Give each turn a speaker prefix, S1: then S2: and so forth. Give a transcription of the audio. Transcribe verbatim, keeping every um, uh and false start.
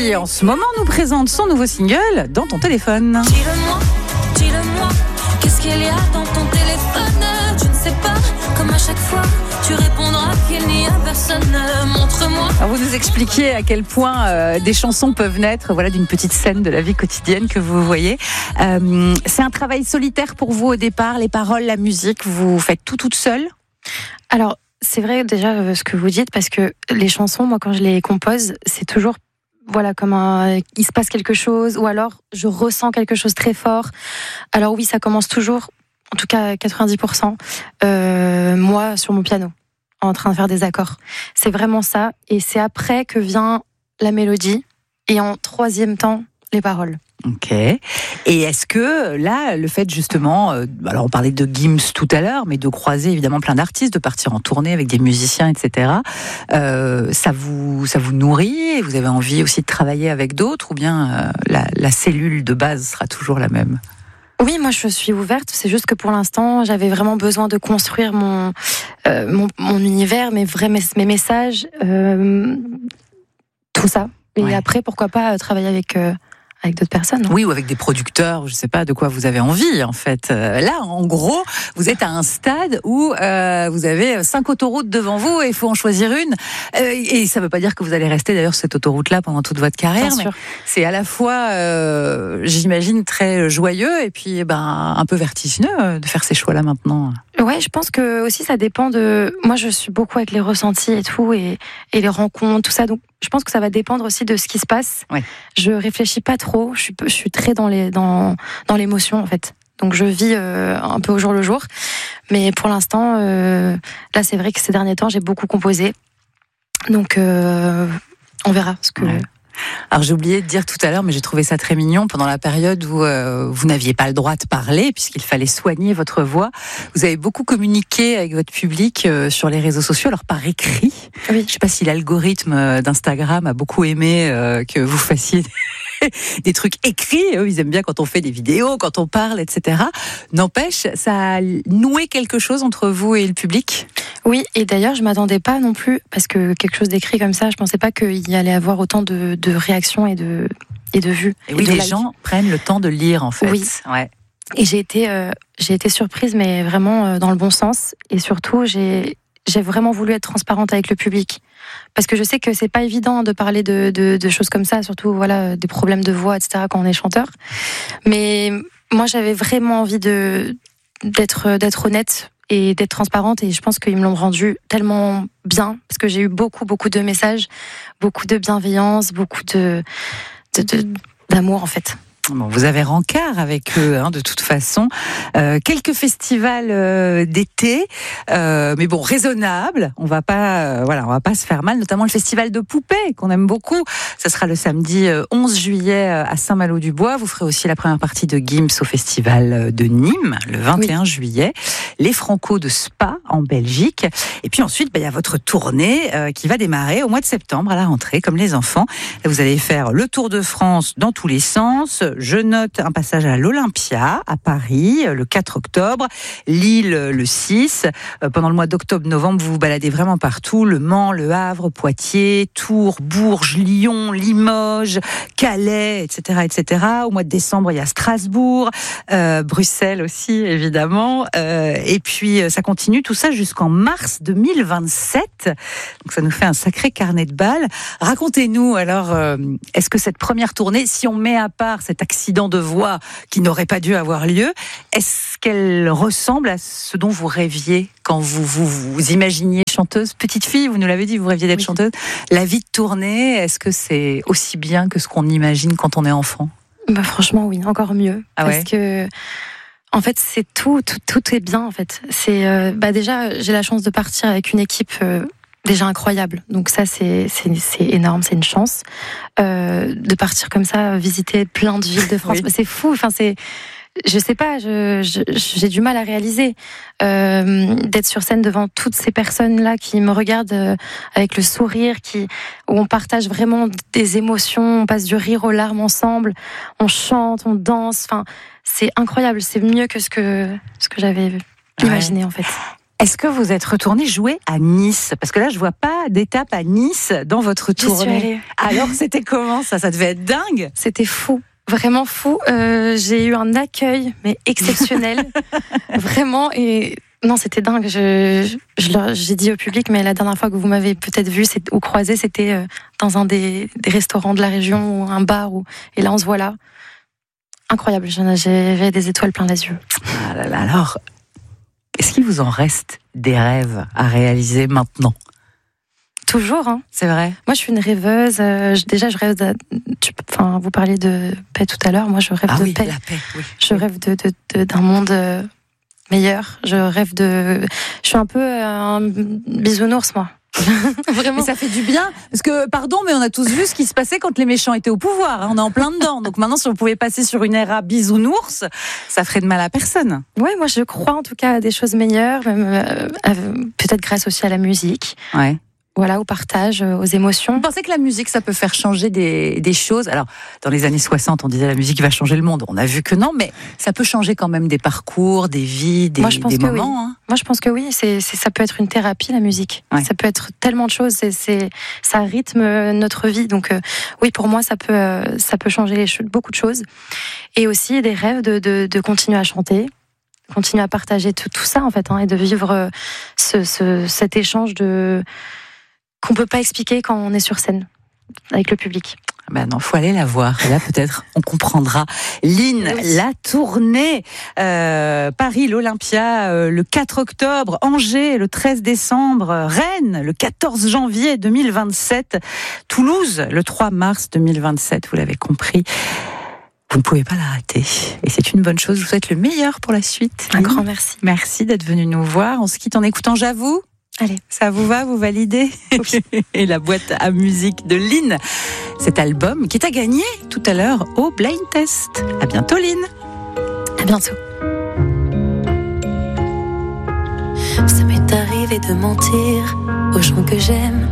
S1: qui en ce moment nous présente son nouveau single Dans ton téléphone.
S2: Dis-le-moi, dis-le-moi, qu'est-ce qu'il y a dans ton téléphone? Tu ne sais pas, comme à chaque fois, tu répondras qu'il n'y a personne. Montre-moi.
S1: Alors vous nous expliquiez à quel point euh, des chansons peuvent naître, voilà, d'une petite scène de la vie quotidienne que vous voyez. Euh, c'est un travail solitaire pour vous au départ, les paroles, la musique, vous faites tout toute seule?
S3: Alors, c'est vrai déjà euh, ce que vous dites, parce que les chansons, moi, quand je les compose, c'est toujours, voilà, comme un, il se passe quelque chose, ou alors je ressens quelque chose très fort. Alors oui, ça commence toujours, en tout cas quatre-vingt-dix pour cent, euh, moi sur mon piano, en train de faire des accords. C'est vraiment ça, et c'est après que vient la mélodie, et en troisième temps, les paroles.
S1: Ok. Et est-ce que là, le fait justement, euh, alors on parlait de Gims tout à l'heure, mais de croiser évidemment plein d'artistes, de partir en tournée avec des musiciens, et cetera, euh, ça vous ça vous nourrit et vous avez envie aussi de travailler avec d'autres, ou bien euh, la, la cellule de base sera toujours la même?
S3: Oui, moi je suis ouverte, c'est juste que pour l'instant j'avais vraiment besoin de construire mon, euh, mon, mon univers, mes vrais mes, mes messages, euh, tout ça. Et
S1: Ouais.
S3: après, pourquoi pas travailler avec... Euh, avec d'autres personnes.
S1: Oui, ou avec des producteurs, je ne sais pas de quoi vous avez envie en fait. Euh, là, en gros, vous êtes à un stade où euh, vous avez cinq autoroutes devant vous et il faut en choisir une. Euh, et ça ne veut pas dire que vous allez rester d'ailleurs sur cette autoroute-là pendant toute votre carrière.
S3: Bien
S1: mais
S3: sûr.
S1: C'est à la fois, euh, j'imagine, très joyeux et puis ben, un peu vertigineux de faire ces choix-là maintenant.
S3: Ouais, je pense que aussi ça dépend de... Moi, je suis beaucoup avec les ressentis et tout, et, et les rencontres, tout ça. Donc, je pense que ça va dépendre aussi de ce qui se passe.
S1: Ouais.
S3: Je réfléchis pas trop. Je suis, je suis très dans les, dans, dans l'émotion, en fait. Donc, je vis euh, un peu au jour le jour. Mais pour l'instant, euh, là, c'est vrai que ces derniers temps, j'ai beaucoup composé. Donc, euh, on verra ce que...
S1: Ouais. Alors j'ai oublié de dire tout à l'heure, mais j'ai trouvé ça très mignon, pendant la période où euh, vous n'aviez pas le droit de parler, puisqu'il fallait soigner votre voix, vous avez beaucoup communiqué avec votre public euh, sur les réseaux sociaux, alors par écrit.
S3: Oui.
S1: Je ne sais pas si l'algorithme d'Instagram a beaucoup aimé euh, que vous fassiez des trucs écrits. Eux, ils aiment bien quand on fait des vidéos, quand on parle, et cetera. N'empêche, ça a noué quelque chose entre vous et le public?
S3: Oui, et d'ailleurs, je m'attendais pas non plus, parce que quelque chose d'écrit comme ça, je pensais pas qu'il y allait avoir autant de, de réactions et de, et de vues.
S1: Et oui,
S3: et de
S1: les
S3: likes.
S1: gens prennent le temps de lire, en fait.
S3: Oui.
S1: Ouais.
S3: Et j'ai été, euh, j'ai été surprise, mais vraiment euh, dans le bon sens. Et surtout, j'ai, j'ai vraiment voulu être transparente avec le public. Parce que je sais que c'est pas évident de parler de, de, de choses comme ça, surtout voilà, des problèmes de voix, et cetera, quand on est chanteur. Mais moi, j'avais vraiment envie de, d'être, d'être honnête et d'être transparente, et je pense qu'ils me l'ont rendu tellement bien, parce que j'ai eu beaucoup, beaucoup de messages, beaucoup de bienveillance, beaucoup de, de, de d'amour, en fait.
S1: Bon, vous avez rencard avec eux, hein, de toute façon. Euh, quelques festivals euh, d'été, euh, mais bon, raisonnables. On va pas, euh, voilà, on va pas se faire mal. Notamment le festival de poupées qu'on aime beaucoup. Ça sera le samedi onze juillet à Saint-Malo-du-Bois. Vous ferez aussi la première partie de Gims au festival de Nîmes le vingt et un oui. juillet. Les Franco de Spa en Belgique. Et puis ensuite, bah, il y a votre tournée euh, qui va démarrer au mois de septembre à la rentrée, comme les enfants. Vous allez faire le Tour de France dans tous les sens. Je note un passage à l'Olympia, à Paris, le quatre octobre, Lille le six. Pendant le mois d'octobre-novembre, vous vous baladez vraiment partout. Le Mans, Le Havre, Poitiers, Tours, Bourges, Lyon, Limoges, Calais, et cetera, et cetera. Au mois de décembre, il y a Strasbourg, euh, Bruxelles aussi, évidemment. Euh, et puis, ça continue tout ça jusqu'en mars deux mille vingt-sept. Donc, ça nous fait un sacré carnet de balles. Racontez-nous, alors, euh, est-ce que cette première tournée, si on met à part cette accident de voix qui n'aurait pas dû avoir lieu, est-ce qu'elle ressemble à ce dont vous rêviez quand vous vous, vous imaginiez chanteuse? Petite fille, vous nous l'avez dit, vous rêviez d'être oui. chanteuse. La vie de tournée, est-ce que c'est aussi bien que ce qu'on imagine quand on est enfant?
S3: Bah franchement, oui, encore mieux.
S1: Ah
S3: parce
S1: ouais
S3: que... En fait, c'est tout, tout, tout est bien, en fait. C'est, euh, bah déjà, j'ai la chance de partir avec une équipe... Euh, déjà incroyable, donc ça c'est c'est c'est énorme, c'est une chance euh, de partir comme ça, visiter plein de villes de France. Oui. C'est fou, enfin c'est, je sais pas, je, je j'ai du mal à réaliser euh, d'être sur scène devant toutes ces personnes là qui me regardent euh, avec le sourire, qui où on partage vraiment des émotions, on passe du rire aux larmes ensemble, on chante, on danse, enfin c'est incroyable, c'est mieux que ce que ce que j'avais imaginé ouais. en fait.
S1: Est-ce que vous êtes retourné jouer à Nice? Parce que là, je vois pas d'étape à Nice dans votre tournée. Alors, c'était comment ça? Ça devait être dingue.
S3: C'était fou. Vraiment fou. Euh, j'ai eu un accueil, mais exceptionnel. Vraiment. Et non, c'était dingue. Je, je, je, j'ai dit au public, mais la dernière fois que vous m'avez peut-être vu c'est, ou croisé, c'était dans un des, des restaurants de la région ou un bar. Ou, et là, on se voit là. Incroyable. J'avais des étoiles plein les yeux.
S1: Ah là là, alors, est-ce qu'il vous en reste des rêves à réaliser maintenant?
S3: Toujours, hein.
S1: C'est vrai.
S3: Moi, je suis une rêveuse. Euh, je, déjà, je rêve. De, tu, enfin, vous parliez de paix tout à l'heure. Moi, je rêve
S1: ah
S3: de
S1: oui,
S3: paix.
S1: La paix. Oui.
S3: Je rêve de, de, de d'un monde meilleur. Je rêve de. Je suis un peu un bisounours, moi. Vraiment.
S1: Mais ça fait du bien, parce que, pardon, mais on a tous vu ce qui se passait quand les méchants étaient au pouvoir, hein, on est en plein dedans, donc maintenant si on pouvait passer sur une ère à bisounours, ça ferait de mal à personne.
S3: Oui, moi je crois en tout cas à des choses meilleures, même, euh, peut-être grâce aussi à la musique.
S1: Ouais. Voilà,
S3: au partage, aux émotions.
S1: Vous pensez que la musique, ça peut faire changer des, des choses? Alors, dans les années soixante, on disait la musique va changer le monde. On a vu que non, mais ça peut changer quand même des parcours, des vies, des,
S3: Moi, je pense
S1: des
S3: que
S1: moments.
S3: Oui.
S1: Hein.
S3: Moi, je pense que oui. C'est, c'est, ça peut être une thérapie, la musique. Ouais. Ça peut être tellement de choses. C'est, c'est, ça rythme notre vie. Donc, euh, oui, pour moi, ça peut, euh, ça peut changer les, beaucoup de choses. Et aussi des rêves de, de, de continuer à chanter. Continuer à partager tout, tout ça, en fait, hein, et de vivre ce, ce, cet échange de... qu'on peut pas expliquer quand on est sur scène avec le public.
S1: Ben non, faut aller la voir. Et là, peut-être, on comprendra. Lynn, oui. La tournée, euh, Paris, l'Olympia, euh, le quatre octobre, Angers, le treize décembre, Rennes, le quatorze janvier deux mille vingt-sept, Toulouse, le trois mars deux mille vingt-sept, vous l'avez compris. Vous ne pouvez pas la rater. Et c'est une bonne chose. Je vous souhaite le meilleur pour la suite.
S3: Un Lynn. Grand merci.
S1: Merci d'être venu nous voir. On se quitte en écoutant J'avoue.
S3: Allez.
S1: Ça vous va, vous validez? Oui. Et la boîte à musique de Lynn. Cet album qui est à gagner tout à l'heure au Blind Test. À bientôt, Lynn.
S3: À bientôt.
S2: Ça m'est arrivé de mentir aux gens que j'aime,